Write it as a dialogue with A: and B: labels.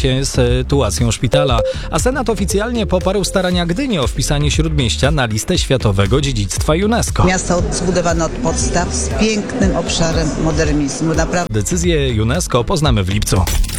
A: się sytuacją szpitala, a Senat oficjalnie poparł starania Gdyni o wpisanie Śródmieścia na listę Światowego Dziedzictwa UNESCO.
B: Miasto zbudowane od podstaw z pięknym obszarem modernizmu. Naprawdę.
A: Decyzję UNESCO poznamy w lipcu.